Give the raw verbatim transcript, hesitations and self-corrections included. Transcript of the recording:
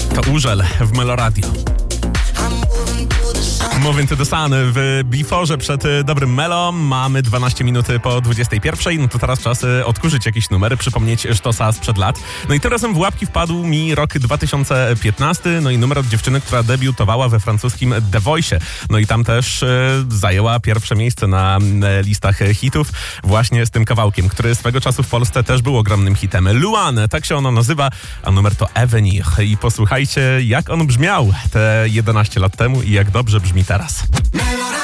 To Urzel w Meloradio. Moving to the Sun w Beforze przed dobrym Melo. Mamy dwanaście minut po dwudziestej pierwszej. No to teraz czas odkurzyć jakiś numer, przypomnieć sztosa sprzed lat. No i tym razem w łapki wpadł mi rok dwa tysiące piętnasty. No i numer od dziewczyny, która debiutowała we francuskim The Voice'ie. No i tam też e, zajęła pierwsze miejsce na e, listach hitów właśnie z tym kawałkiem, który swego czasu w Polsce też był ogromnym hitem. Luan, tak się ono nazywa, a numer to Avenir. I posłuchajcie, jak on brzmiał te jedenaście lat temu i jak dobrze brzmi teraz.